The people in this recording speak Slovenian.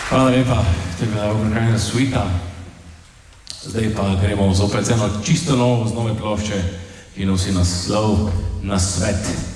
Hvala lepa, to je bila Ukrajina suita. Zdaj pa gremo zopet z eno čisto novo z nove plošče, ki nosi naslov Na svet.